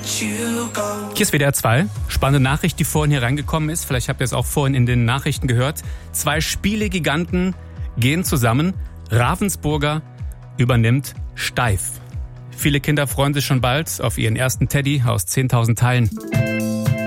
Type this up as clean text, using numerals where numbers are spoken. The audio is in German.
Hier ist WDR 2. Spannende Nachricht, die vorhin hier reingekommen ist. Vielleicht habt ihr es auch vorhin in den Nachrichten gehört. 2 Spielegiganten gehen zusammen. Ravensburger übernimmt Steiff. Viele Kinder freuen sich schon bald auf ihren ersten Teddy aus 10.000 Teilen.